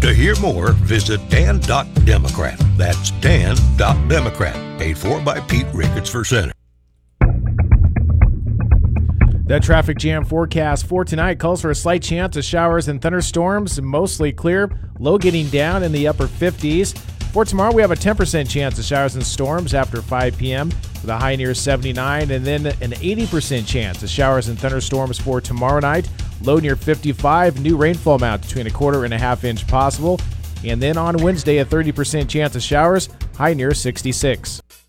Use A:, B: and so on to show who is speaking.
A: To hear more, visit dan.democrat. That's dan.democrat. Paid for by Pete Ricketts for Senate.
B: The traffic jam forecast for tonight calls for a slight chance of showers and thunderstorms, mostly clear, low getting down in the upper 50s. For tomorrow, we have a 10% chance of showers and storms after 5 p.m. with a high near 79, and then an 80% chance of showers and thunderstorms for tomorrow night, low near 55, new rainfall amount between 1/4 and 1/2 inch possible, and then on Wednesday, a 30% chance of showers, high near 66.